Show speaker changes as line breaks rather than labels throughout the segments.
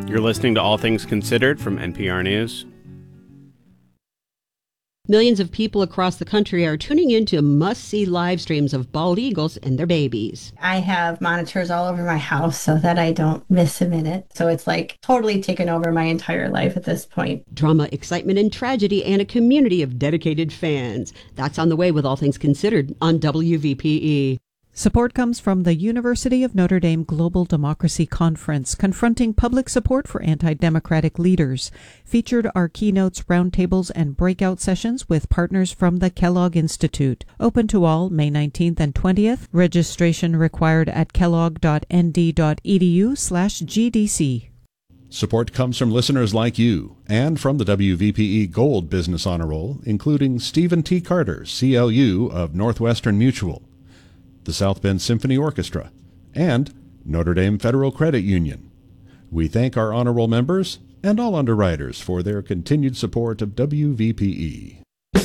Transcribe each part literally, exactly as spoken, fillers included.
You're listening to All Things Considered from N P R News.
Millions of people across the country are tuning in to must-see live streams of bald eagles and their babies.
I have monitors all over my house so that I don't miss a minute. So it's like totally taken over my entire life at this point.
Drama, excitement, and tragedy, and a community of dedicated fans. That's on the way with All Things Considered on W V P E.
Support comes from the University of Notre Dame Global Democracy Conference, confronting public support for anti-democratic leaders. Featured are keynotes, roundtables, and breakout sessions with partners from the Kellogg Institute. Open to all May nineteenth and twentieth. Registration required at kellogg.nd.edu slash GDC.
Support comes from listeners like you and from the W V P E Gold Business Honor Roll, including Stephen T. Carter, C L U of Northwestern Mutual, the South Bend Symphony Orchestra, and Notre Dame Federal Credit Union. We thank our honor roll members and all underwriters for their continued support of W V P E.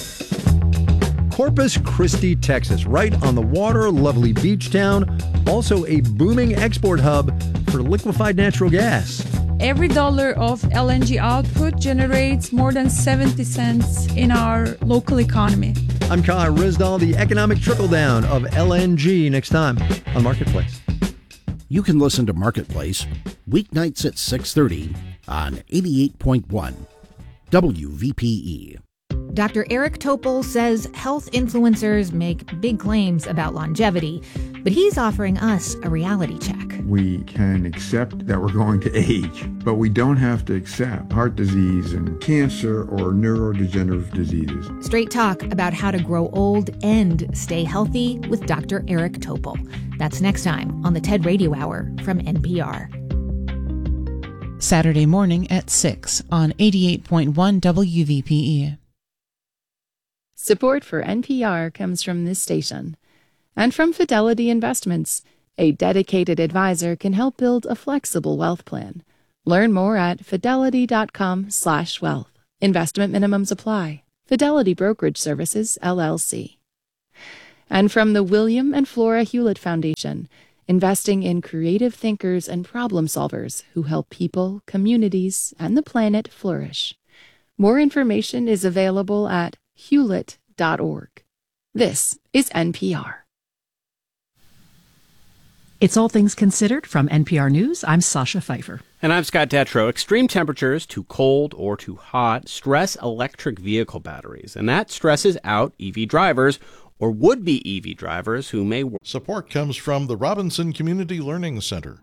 Corpus Christi, Texas, right on the water, lovely beach town, also a booming export hub for liquefied natural gas.
Every dollar of L N G output generates more than seventy cents in our local economy.
I'm Kai Rizdal, the economic trickle-down of L N G, next time on Marketplace.
You can listen to Marketplace weeknights at six thirty on eighty-eight point one W V P E.
Doctor Eric Topol says health influencers make big claims about longevity, but he's offering us a reality check.
We can accept that we're going to age, but we don't have to accept heart disease and cancer or neurodegenerative diseases.
Straight talk about how to grow old and stay healthy with Doctor Eric Topol. That's next time on the TED Radio Hour from N P R.
Saturday morning at six on eighty-eight point one W V P E.
Support for N P R comes from this station and from Fidelity Investments. A dedicated advisor can help build a flexible wealth plan. Learn more at fidelity.com slash wealth. Investment minimums apply. Fidelity Brokerage Services, L L C. And from the William and Flora Hewlett Foundation, investing in creative thinkers and problem solvers who help people, communities, and the planet flourish. More information is available at hewlett dot org. This is N P R.
It's All Things Considered from N P R News. I'm Sasha Pfeiffer.
And I'm Scott Detrow. Extreme temperatures, too cold or too hot, stress electric vehicle batteries. And that stresses out E V drivers or would-be E V drivers who may...
Support comes from the Robinson Community Learning Center.